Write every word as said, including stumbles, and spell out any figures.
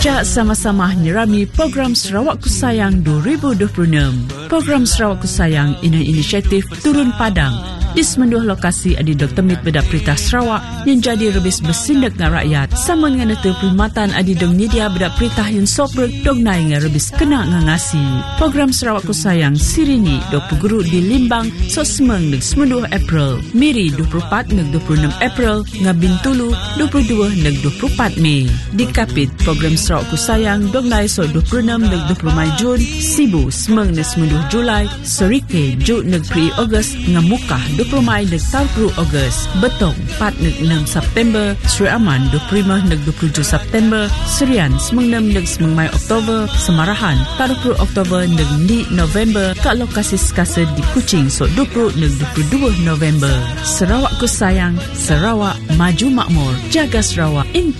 Jak sama-sama nyerami program Sarawak Ku Sayang dua ribu dua puluh enam. Program Sarawak Ku Sayang ini inisiatif Turun Padang di semenduh lokasi adi Doktor Mit Bedak Perintah Sarawak yang jadi rebis bersindak dengan rakyat sama dengan itu perkhidmatan adi dong media bedak perintah yang sobrek dong naik dengan rebis kena ngangasi. Program Sarawak Ku Sayang sirini dua puluh guru di Limbang so semeng neg semenduh April, Miri dua puluh empat neg dua puluh enam April, Ngabintulu dua puluh dua neg dua puluh empat Mei. Di Kapit program Sarawak Ku Sayang dong naik so dua puluh enam neg dua puluh Mei Jun, Sibu semeng neg semenduh Julai, Serike Ju neg pri Ogos, Ngamukah dua puluh Mei neg tahun sepuluh Ogos, Betong empat neg enam September, Sri Aman dua puluh lima neg dua puluh tujuh September, Serian semeng enam neg semeng Mei Oktober, Semarahan dua puluh Oktober neg ni November, kat lokasi sekasa di Kuching so dua puluh neg dua puluh dua November. Sarawak Ku Sayang, Sarawak maju makmur, jaga Sarawak.